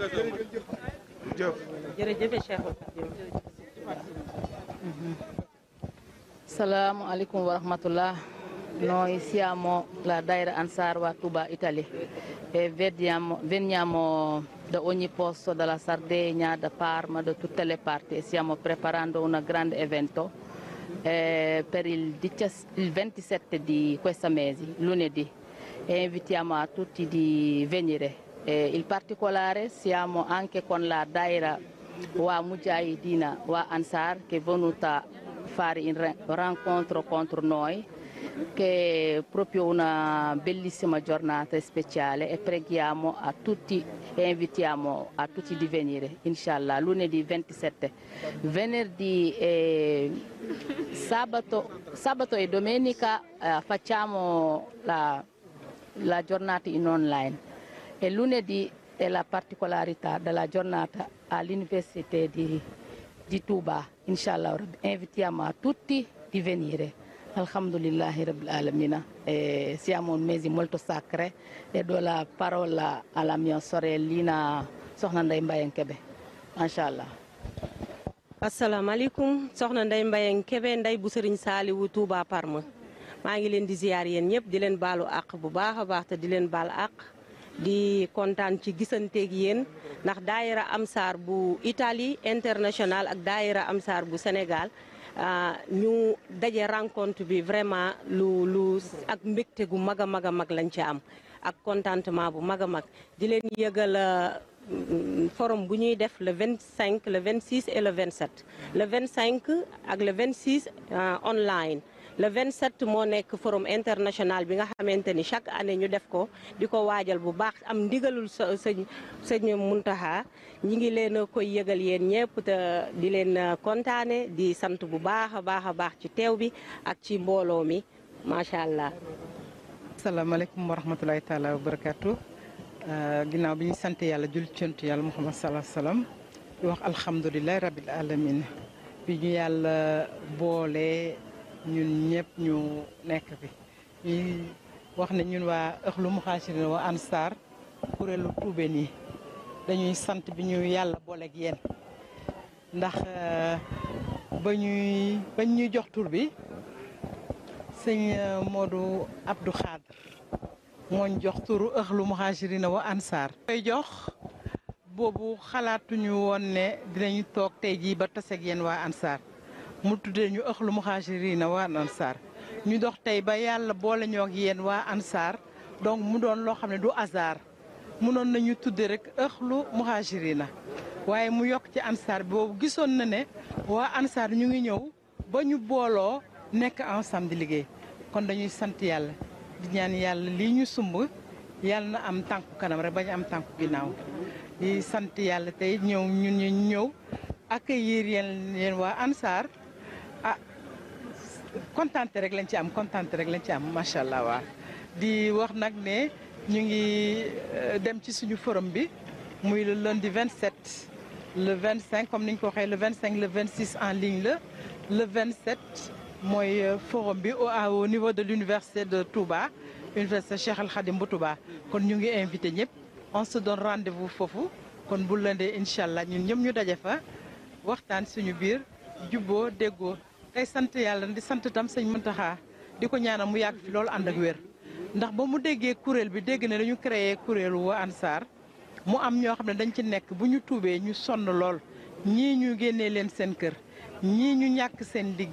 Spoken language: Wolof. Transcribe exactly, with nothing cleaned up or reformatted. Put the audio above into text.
jërëjëf Cheikhul Khadim. Assalamu alaikum wa rahmatullah. Noi siamo la Daira Ansar wa Touba, Italia e vediamo, veniamo da ogni posto, dalla Sardegna, da Parma, da tutte le parti e stiamo preparando un grande evento eh, per il, il ventisette di questo mese, lunedì, e invitiamo a tutti di venire. E in particolare siamo anche con la Daira wa Mujahidina wa Ansar che è venuta a fare un rincontro contro noi, che è proprio una bellissima giornata speciale e preghiamo a tutti e invitiamo a tutti di venire, inshallah, lunedì ventisette. Venerdì e sabato, sabato e domenica eh, facciamo la, la giornata in online e lunedì è la particolarità della giornata all'Università di, di Touba, inshallah, invitiamo a tutti di venire. Alhamdulillahi Rabbil Alamina. E siamo un mese molto sacro e do la parola alla mia sorellina Soxna Ndeye Mbayang Kébé. Mashallah. Assalamu alaikum. Soxna Ndeye Mbayang Kébé, Ndeye bu Serigne Saliou Touba Parma. maa ngi leen di ziar yéen ñëpp di leen baalu àq bu baax a baax te di leen baal àq di kontaan ci gisanteeg yéen ndax daayira Amsar bu Italie international ak daayira Amsar bu Sénégal ñu daje rencontre bi vraiment lu lu ak mbégte gu mag a mag a mag lañ ci am ak contentement bu mag a mag di leen yëgal forum bu ñuy def le vingt-cinq le vingt-six et le vingt-sept le vingt-cinq ak le vingt-six online le vingt-sept moo nekk forum international bi nga xamante ni chaque année ñu def ko di ko waajal bu baax am ndigalul sa sëñ sëñ Muntaxa ñi ngi leen koy yëgal yéen ñëpp te di leen kontaane di sant bu baax a baax a baax ci teew bi ak ci mbooloo mi macha allah. asalaamaaleykum wa rahmatulahi taala wa barakaatu. ginnaaw bi ñu sant yàlla jul cant yàlla Muhammad salaa salaam di wax alhamdulilah rabil alamin bi ñu yàlla boole. ñun ñëpp ñu nekk fi ñuy wax ne ñun waa ëxlu muhaajiriin wa ansaar kuréelu tuubeen yi dañuy sant bi ñu yàlla booleeg yéen ndax ba ñuy bañ ñuy jox tur bi sëñ Modou Abdou Khadr mooñ jox turu ëxlu muhaajiriin wa ansaar koy jox boobu xalaatuñu woon ne dinañu toog tey jii ba taseeg yéen waa ansaar mu tuddee ñu ëxlu muhaajiriina waa ansaar ñu dox tey ba yàlla boole ñoo ak yéen waa ansaar donc mu doon loo xam ne du hasard munoon nañu tudde rek ëxlu muhaajiriina waaye mu yokk ci ansaar bi boobu gisoon na ne waa ansaar ñu ngi ñëw ba ñu booloo nekk ensemble di liggéey kon dañuy sant yàlla di ñaan yàlla lii ñu sumb yàlla na am tànku kanam rek bañ am tànku ginnaaw di sant yàlla tey ñëw ñun ñu ñëw accueillir yéen yéen waa ansaar ah kontante rek lañ ci am kontante rek lañ ci am macha allah waa di wax nag ne ñu ngi dem ci suñu forum bi muy le lundi vingt-sept le vingt-cinq comme ni ñu ko waxee le vingt-cinq le vingt-six en ligne la le vingt-sept mooy forum bi au au niveau de l'université de Touba université Cheikh Al Khadim bu Touba kon ñu ngi invité ñëpp on se donne rendez-vous foofu kon bu lëndee incha allah ñun ñëpp ñu daje fa waxtaan suñu biir jubboo déggoo. tey sant yàlla di sant tam sëñ Muntaxa di ko ñaanal mu yàgg fi loolu ànd ak wér ndax ba mu déggee kuréel bi dégg ne dañu créé kuréelu waa ansaar mu am ñoo xam ne dañ ci nekk bu ñu tuubee ñu sonn lool ñii ñu génnee leen seen kër ñii ñu ñàkk seen liggéey